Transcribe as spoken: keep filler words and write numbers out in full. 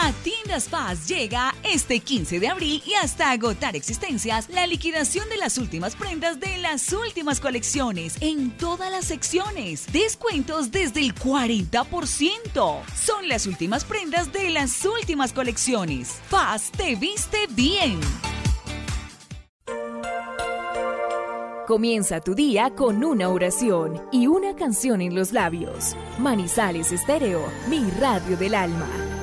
A Tiendas Paz llega este quince de abril y hasta agotar existencias la liquidación de las últimas prendas de las últimas colecciones en todas las secciones. Descuentos desde el cuarenta por ciento. Son las últimas prendas de las últimas colecciones. Paz te viste bien. Comienza tu día con una oración y una canción en los labios. Manizales Estéreo, mi radio del alma.